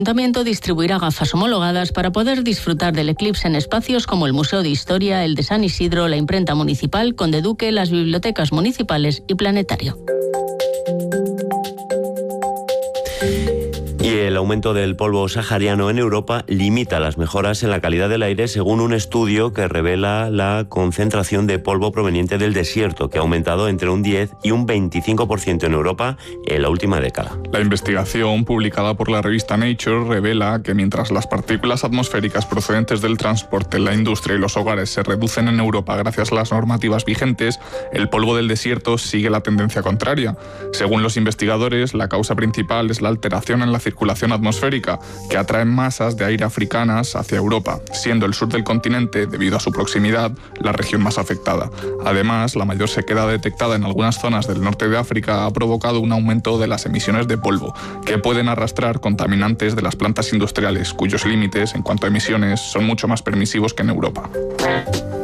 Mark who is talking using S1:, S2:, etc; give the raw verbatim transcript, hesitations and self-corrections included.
S1: El Ayuntamiento distribuirá gafas homologadas para poder disfrutar del eclipse en espacios como el Museo de Historia, el de San Isidro, la Imprenta Municipal, Conde Duque, las bibliotecas municipales y Planetario.
S2: Y el aumento del polvo sahariano en Europa limita las mejoras en la calidad del aire, según un estudio que revela la concentración de polvo proveniente del desierto, que ha aumentado entre un diez y un veinticinco por ciento en Europa en la última década.
S3: La investigación publicada por la revista Nature revela que mientras las partículas atmosféricas procedentes del transporte, la industria y los hogares se reducen en Europa gracias a las normativas vigentes, el polvo del desierto sigue la tendencia contraria. Según los investigadores, la causa principal es la alteración en la circulación atmosférica, que atrae masas de aire africanas hacia Europa, siendo el sur del continente, debido a su proximidad, la región más afectada. Además, la mayor sequedad detectada en algunas zonas del norte de África ha provocado un aumento de las emisiones de polvo, que pueden arrastrar contaminantes de las plantas industriales, cuyos límites, en cuanto a emisiones, son mucho más permisivos que en Europa.